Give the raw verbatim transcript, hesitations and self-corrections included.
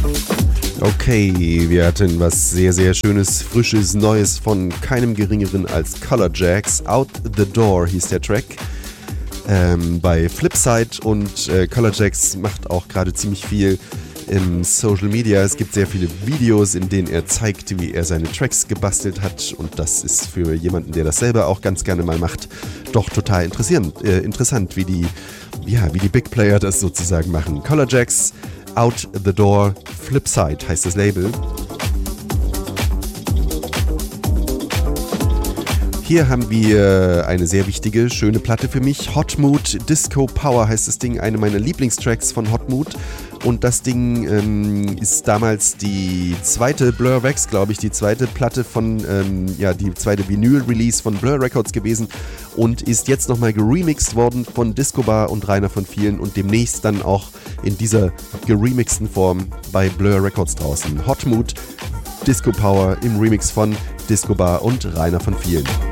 Okay, wir hatten was sehr, sehr Schönes, Frisches, Neues von keinem Geringeren als Color Jacks. Out the Door hieß der Track. Ähm, bei Flipside und äh, Color Jacks macht auch gerade ziemlich viel im Social Media. Es gibt sehr viele Videos, in denen er zeigt, wie er seine Tracks gebastelt hat, und das ist für jemanden, der das selber auch ganz gerne mal macht, doch total interessierend, äh, interessant, wie die, ja, wie die Big Player das sozusagen machen. Color Jacks, Out the Door, Flipside heißt das Label. Hier haben wir eine sehr wichtige, schöne Platte für mich. Hot Mood Disco Power heißt das Ding, eine meiner Lieblingstracks von Hot Mood. Und das Ding ähm, ist damals die zweite Blur Wax, glaube ich, die zweite Platte von, ähm, ja, die zweite Vinyl-Release von Blur Records gewesen und ist jetzt nochmal geremixed worden von Disco Bar und Rainer von Vielen und demnächst dann auch in dieser geremixten Form bei Blur Records draußen. Hot Mood Disco Power im Remix von Disco Bar und Rainer von Vielen.